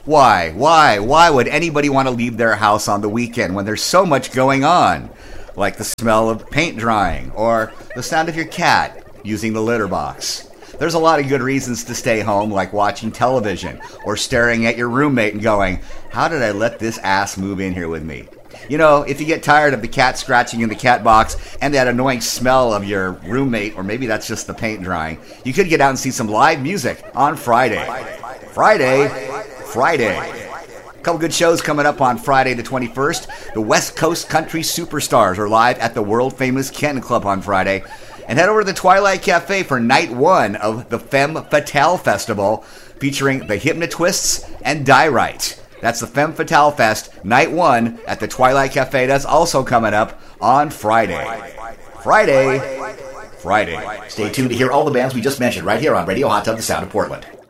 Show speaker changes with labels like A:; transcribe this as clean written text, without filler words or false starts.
A: Why? Why would anybody want to leave their house on the weekend when there's so much going on? Like the smell of paint drying or the sound of your cat using the litter box. There's a lot of good reasons to stay home, like watching television or staring at your roommate and going, how did I let this ass move in here with me? You know, if you get tired of the cat scratching in the cat box and that annoying smell of your roommate, or maybe that's just the paint drying, you could get out and see some live music on Friday. Friday. A couple good shows coming up on Friday the 21st. The West Coast Country Superstars are live at the world-famous Kenton Club on Friday. And head over to the Twilight Cafe for night one of the Femme Fatale Festival, featuring the Hypnotwists and Die Right. That's the Femme Fatale Fest, night one at the Twilight Cafe. That's also coming up on Friday. Friday. Stay tuned to hear all the bands we just mentioned right here on Radio Hot Tub, the Sound of Portland.